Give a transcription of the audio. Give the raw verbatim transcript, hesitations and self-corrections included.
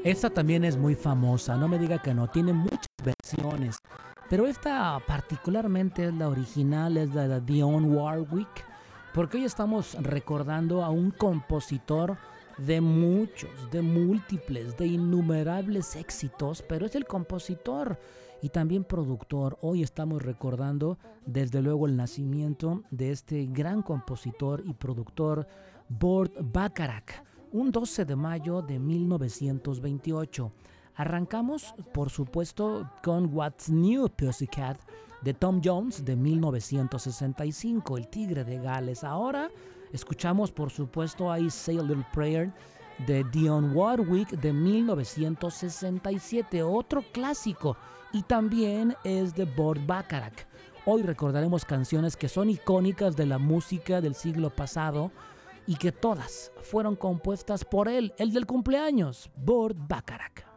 Esta también es muy famosa, no me diga que no, tiene muchas versiones, pero esta particularmente es la original, es la de Dionne Warwick, porque hoy estamos recordando a un compositor de muchos, de múltiples, de innumerables éxitos, pero es el compositor y también productor. Hoy estamos recordando desde luego el nacimiento de este gran compositor y productor Burt Bacharach, un doce de mayo de mil novecientos veintiocho. Arrancamos, por supuesto, con What's New Pussycat de Tom Jones de mil novecientos sesenta y cinco, El Tigre de Gales. Ahora escuchamos, por supuesto, I Say a Little Prayer de Dionne Warwick de mil novecientos sesenta y siete, otro clásico, y también es de Burt Bacharach. Hoy recordaremos canciones que son icónicas de la música del siglo pasado y que todas fueron compuestas por él, el del cumpleaños, Burt Bacharach.